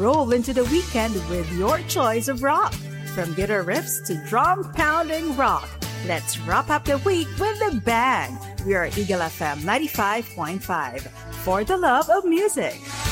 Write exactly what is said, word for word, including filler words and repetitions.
roll into the weekend with your choice of rock. From guitar riffs to drum-pounding rock, let's wrap up the week with the band. We are Eagle F M ninety-five point five, for the love of music.